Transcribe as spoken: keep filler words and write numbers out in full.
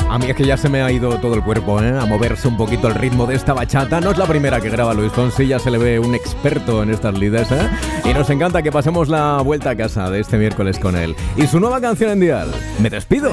A mí es que ya se me ha ido todo el cuerpo, ¿eh? A moverse un poquito el ritmo de esta bachata. No es la primera que graba Luis Fonsi, ya se le ve un experto en estas lides, ¿eh? Y nos encanta que pasemos la vuelta a casa de este miércoles con él. Y su nueva canción en Dial. Me despido.